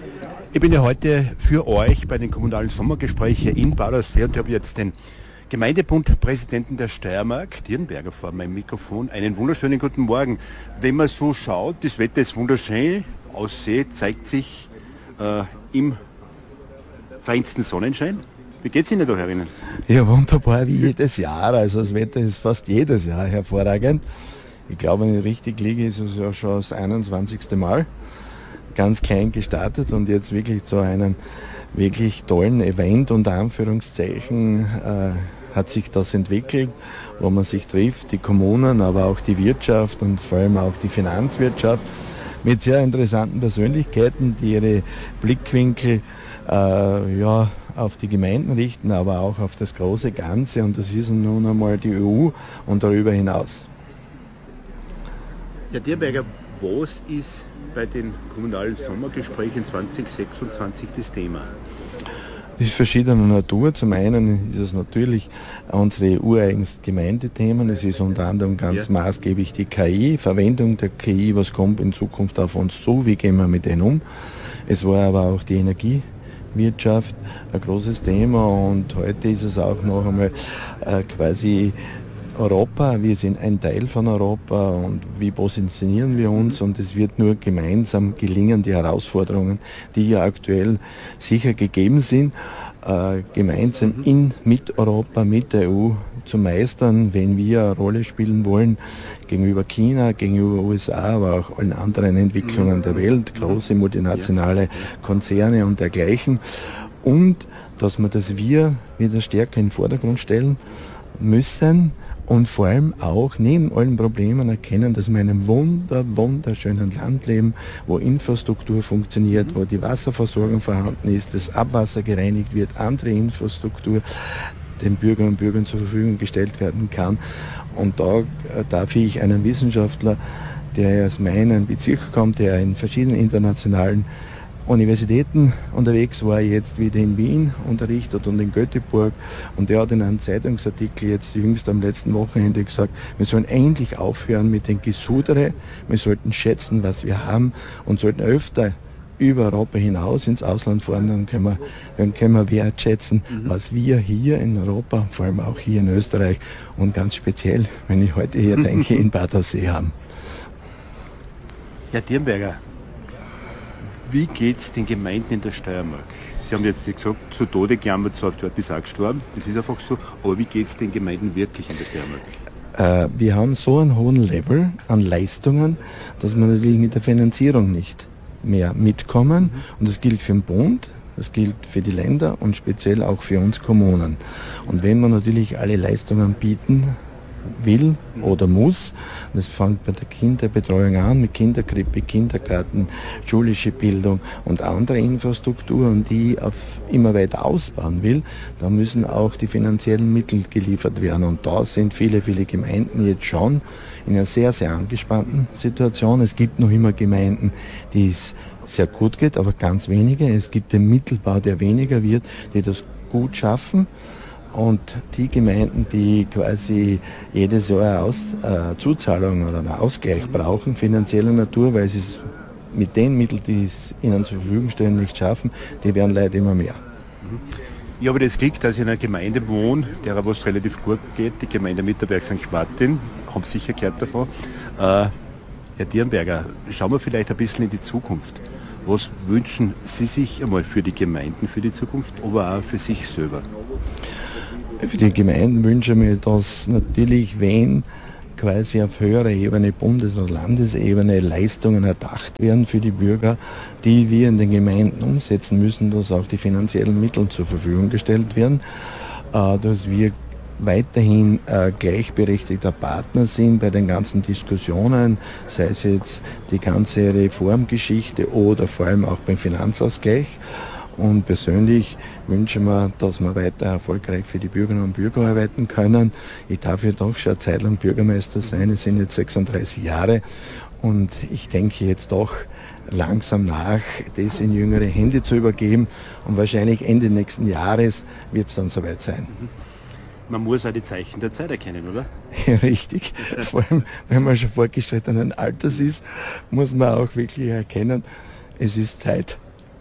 Ich bin ja heute für euch bei den kommunalen Sommergesprächen in Badersee und ich habe jetzt den Gemeindebundpräsidenten der Steiermark, Dirnberger, vor meinem Mikrofon. Einen wunderschönen guten Morgen. Wenn man so schaut, das Wetter ist wunderschön, Aussee zeigt sich im feinsten Sonnenschein. Wie geht es Ihnen da herinnen? Ja, wunderbar, wie jedes Jahr. Also das Wetter ist fast jedes Jahr hervorragend. Ich glaube, wenn ich richtig liege, ist es ja schon das 21. Mal. Ganz klein gestartet und jetzt wirklich zu einem wirklich tollen Event unter Anführungszeichen hat sich das entwickelt, wo man sich trifft, die Kommunen, aber auch die Wirtschaft und vor allem auch die Finanzwirtschaft mit sehr interessanten Persönlichkeiten, die ihre Blickwinkel auf die Gemeinden richten, aber auch auf das große Ganze, und das ist nun einmal die EU und darüber hinaus. Herr Dirnberger, was ist bei den kommunalen Sommergesprächen 2026 das Thema? Das ist verschiedener Natur. Zum einen ist es natürlich unsere ureigensten Gemeindethemen. Es ist unter anderem ganz maßgeblich die KI, Verwendung der KI, was kommt in Zukunft auf uns zu, wie gehen wir mit denen um. Es war aber auch die Energiewirtschaft ein großes Thema, und heute ist es auch noch einmal quasi Europa. Wir sind ein Teil von Europa, und wie positionieren wir uns, und es wird nur gemeinsam gelingen, die Herausforderungen, die ja aktuell sicher gegeben sind, gemeinsam mit Europa, mit der EU zu meistern, wenn wir eine Rolle spielen wollen gegenüber China, gegenüber USA, aber auch allen anderen Entwicklungen der Welt, große multinationale Konzerne und dergleichen, und dass wir das Wir wieder stärker in den Vordergrund stellen müssen und vor allem auch neben allen Problemen erkennen, dass wir in einem wunderschönen Land leben, wo Infrastruktur funktioniert, wo die Wasserversorgung vorhanden ist, das Abwasser gereinigt wird, andere Infrastruktur den Bürgern und Bürgern zur Verfügung gestellt werden kann. Und da darf ich einen Wissenschaftler, der aus meinem Bezirk kommt, der in verschiedenen internationalen Universitäten unterwegs war, jetzt wieder in Wien unterrichtet und in Göteborg, und der hat in einem Zeitungsartikel jetzt jüngst am letzten Wochenende gesagt, wir sollen endlich aufhören mit dem Gesudere, wir sollten schätzen, was wir haben, und sollten öfter über Europa hinaus ins Ausland fahren, dann können wir wertschätzen, was wir hier in Europa, vor allem auch hier in Österreich und ganz speziell, wenn ich heute hier denke, in Badersee haben. Herr Dirnberger, wie geht es den Gemeinden in der Steiermark? Sie haben jetzt gesagt, zu Tode gejammert, so dort ist auch gestorben, das ist einfach so, aber wie geht es den Gemeinden wirklich in der Steiermark? Wir haben so einen hohen Level an Leistungen, dass wir natürlich mit der Finanzierung nicht mehr mitkommen, und das gilt für den Bund, das gilt für die Länder und speziell auch für uns Kommunen. Und wenn man natürlich alle Leistungen bieten will oder muss. Das fängt bei der Kinderbetreuung an, mit Kinderkrippe, Kindergarten, schulische Bildung und andere Infrastrukturen, die immer weiter ausbauen will. Da müssen auch die finanziellen Mittel geliefert werden. Und da sind viele Gemeinden jetzt schon in einer sehr, sehr angespannten Situation. Es gibt noch immer Gemeinden, die es sehr gut geht, aber ganz wenige. Es gibt den Mittelbau, der weniger wird, die das gut schaffen. Und die Gemeinden, die quasi jedes Jahr Zuzahlung oder einen Ausgleich brauchen, finanzieller Natur, weil sie es mit den Mitteln, die es ihnen zur Verfügung stellen, nicht schaffen, die werden leider immer mehr. Ich habe das Glück, dass ich in einer Gemeinde wohne, der was relativ gut geht, die Gemeinde Mitterberg St. Martin, haben sicher gehört davon. Herr Dirnberger, schauen wir vielleicht ein bisschen in die Zukunft. Was wünschen Sie sich einmal für die Gemeinden für die Zukunft, aber auch für sich selber? Für die Gemeinden wünsche ich mir, dass natürlich, wenn quasi auf höherer Ebene, Bundes- oder Landesebene, Leistungen erdacht werden für die Bürger, die wir in den Gemeinden umsetzen müssen, dass auch die finanziellen Mittel zur Verfügung gestellt werden, dass wir weiterhin gleichberechtigter Partner sind bei den ganzen Diskussionen, sei es jetzt die ganze Reformgeschichte oder vor allem auch beim Finanzausgleich. Und persönlich wünsche ich mir, dass wir weiter erfolgreich für die Bürgerinnen und Bürger arbeiten können. Ich darf ja doch schon eine Zeit lang Bürgermeister sein, es sind jetzt 36 Jahre, und ich denke jetzt doch langsam nach, das in jüngere Hände zu übergeben, und wahrscheinlich Ende nächsten Jahres wird es dann soweit sein. Man muss auch die Zeichen der Zeit erkennen, oder? Ja, richtig. Vor allem, wenn man schon fortgeschrittenen Alters ist, muss man auch wirklich erkennen, es ist Zeit.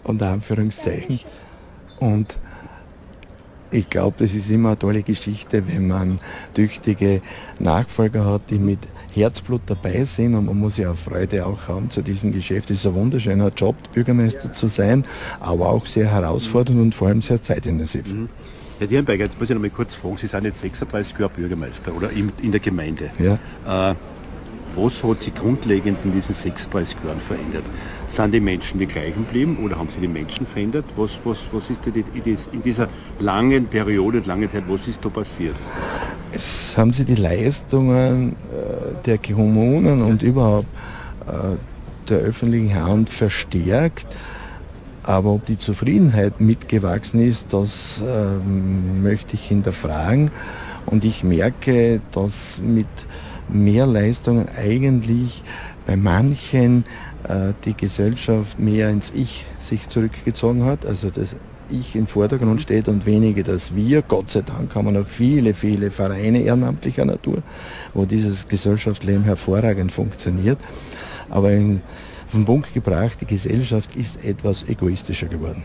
unter Anführungszeichen. Und ich glaube, das ist immer eine tolle Geschichte, wenn man tüchtige Nachfolger hat, die mit Herzblut dabei sind, und man muss ja auch Freude auch haben zu diesem Geschäft. Es ist ein wunderschöner Job, Bürgermeister zu sein, aber auch sehr herausfordernd und vor allem sehr zeitintensiv. Herr Dierenberger, jetzt muss ich noch mal kurz fragen, Sie sind jetzt 36 Jahre Bürgermeister oder in der Gemeinde. Ja. Was hat sich grundlegend in diesen 36 Jahren verändert? Sind die Menschen die gleichen geblieben oder haben sich die Menschen verändert? Was ist denn in dieser langen Periode, langen Zeit, was ist da passiert? Es haben sich die Leistungen der Kommunen und überhaupt der öffentlichen Hand verstärkt. Aber ob die Zufriedenheit mitgewachsen ist, das möchte ich hinterfragen. Und ich merke, dass mit mehr Leistungen eigentlich bei manchen die Gesellschaft mehr ins Ich sich zurückgezogen hat, also das Ich im Vordergrund steht und weniger das Wir. Gott sei Dank haben wir noch viele, viele Vereine ehrenamtlicher Natur, wo dieses Gesellschaftsleben hervorragend funktioniert. Aber auf den Punkt gebracht, die Gesellschaft ist etwas egoistischer geworden.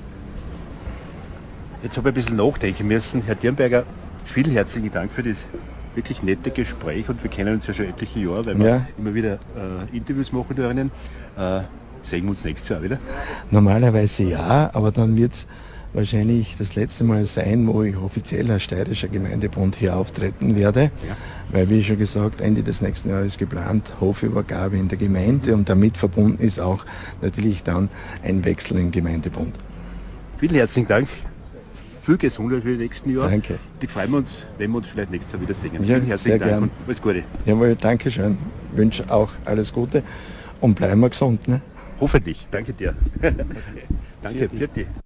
Jetzt habe ich ein bisschen nachdenken müssen. Herr Dierenberger, vielen herzlichen Dank für das wirklich nette Gespräch, und wir kennen uns ja schon etliche Jahre, weil wir immer wieder Interviews machen dürfen. Sehen wir uns nächstes Jahr wieder? Normalerweise ja, aber dann wird es wahrscheinlich das letzte Mal sein, wo ich offiziell als steirischer Gemeindebund hier auftreten werde, weil, wie schon gesagt, Ende des nächsten Jahres geplant Hofübergabe in der Gemeinde, und damit verbunden ist auch natürlich dann ein Wechsel im Gemeindebund. Vielen herzlichen Dank. Viel Gesundheit für die nächsten Jahre. Danke. Ich freue uns, wenn wir uns vielleicht nächstes Jahr wieder sehen. Ja, vielen herzlichen Dank gern. und alles Gute. Jawohl, danke schön. Wünsche auch alles Gute und bleiben wir gesund. Ne? Hoffentlich. Danke dir. Danke, Pfiat.